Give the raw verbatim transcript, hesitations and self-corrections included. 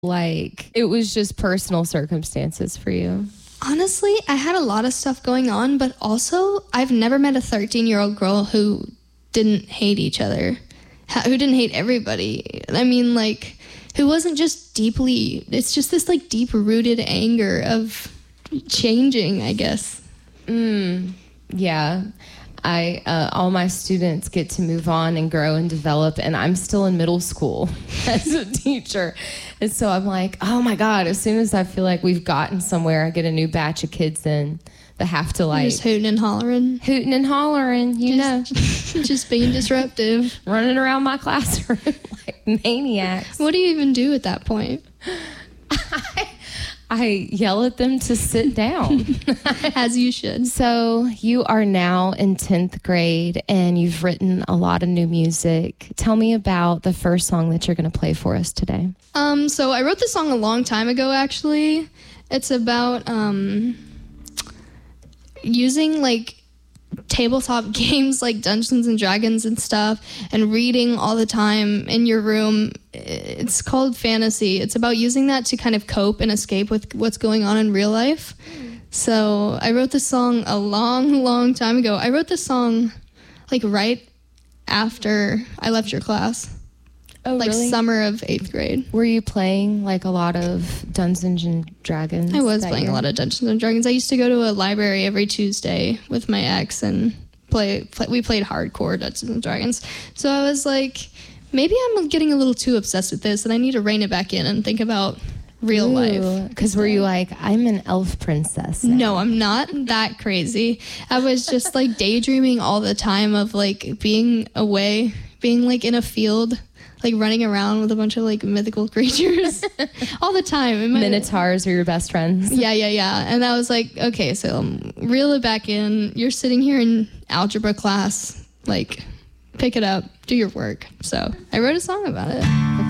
like it was just personal circumstances for you? Honestly, I had a lot of stuff going on, but also I've never met a thirteen-year-old girl who didn't hate each other, who didn't hate everybody. I mean, like, who wasn't just deeply, it's just this, like, deep-rooted anger of changing, I guess. Mm, yeah. I uh, all my students get to move on and grow and develop, and I'm still in middle school as a teacher. And so I'm like, oh my God, as soon as I feel like we've gotten somewhere, I get a new batch of kids in that have to like... Just hooting and hollering. Hooting and hollering, you just, know. Just being disruptive. Running around my classroom like maniacs. What do you even do at that point? I, I yell at them to sit down. As you should. So you are now in tenth grade and you've written a lot of new music. Tell me about the first song that you're going to play for us today. Um, so I wrote this song a long time ago, actually. It's about um, using like tabletop games like Dungeons and Dragons and stuff and reading all the time in your room. It's called fantasy. It's about using that to kind of cope and escape with what's going on in real life. So I wrote this song a long, long time ago. I wrote this song like right after I left your class. Oh, like really? Summer of eighth grade. Were you playing like a lot of Dungeons and Dragons? I was playing year? a lot of Dungeons and Dragons. I used to go to a library every Tuesday with my ex and play, play we played hardcore Dungeons and Dragons. So I was like, maybe I'm getting a little too obsessed with this and I need to rein it back in and think about real Ooh, life. Because were you like, I'm an elf princess now? No, I'm not that crazy. I was just like daydreaming all the time of like being away, being like in a field, like running around with a bunch of like mythical creatures all the time. My, Minotaurs are your best friends. Yeah, yeah, yeah. And I was like, okay, so um, reel it back in. You're sitting here in algebra class, like pick it up, do your work. So I wrote a song about it.